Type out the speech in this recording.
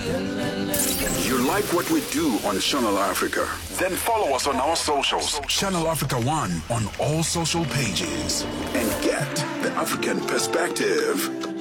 You like what we do on Channel Africa? Then follow us on our socials. Channel Africa 1 on all social pages. And get the African perspective.